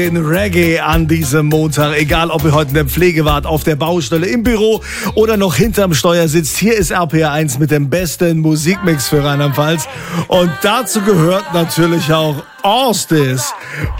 Den Reggae an diesem Montag, egal ob ihr heute in der Pflege wart, auf der Baustelle, im Büro oder noch hinterm Steuer sitzt. Hier ist RPR1 mit dem besten Musikmix für Rheinland-Pfalz. Und dazu gehört natürlich auch Orstis.